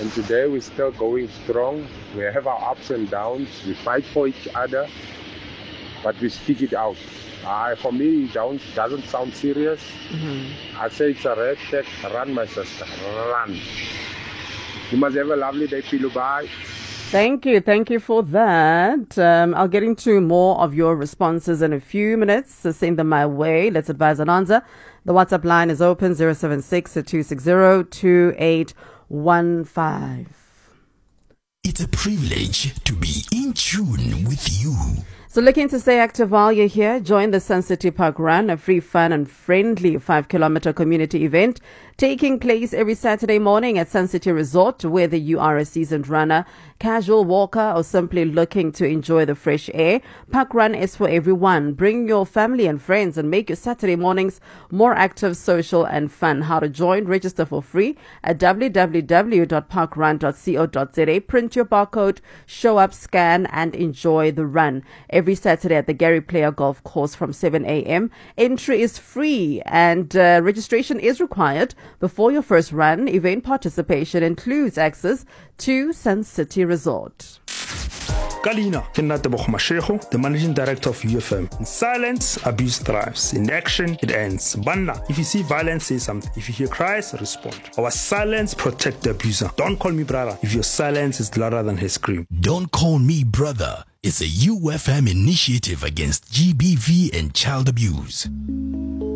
And today we're still going strong. We have our ups and downs. We fight for each other, but we stick it out. For me, it doesn't sound serious. I say it's a red tag. Run, my sister. Run. You must have a lovely day, Pilu. Bye. Thank you for that. I'll get into more of your responses in a few minutes, so send them my way. Let's advise and answer. The WhatsApp line is open, 076-260-2815. It's a privilege to be in tune with you. So looking to stay active while you're here, join the Sun City Park Run, a free, fun and friendly 5-kilometer community event taking place every Saturday morning at Sun City Resort. Whether you are a seasoned runner, casual walker or simply looking to enjoy the fresh air, Park Run is for everyone. Bring your family and friends and make your Saturday mornings more active, social and fun. How to join? Register for free at www.parkrun.co.za. Print your barcode, show up, scan and enjoy the run. Every Saturday at the Gary Player Golf Course from 7 a.m. Entry is free and registration is required before your first run. Event participation includes access to Sun City Resort. Kalina, Tebogo Mashego, the managing director of UFM. In silence, abuse thrives. In action, it ends. Banna, if you see violence, say something. If you hear cries, respond. Our silence protect the abuser. Don't call me brother if your silence is louder than his scream. Don't Call Me Brother is a UFM initiative against GBV and child abuse.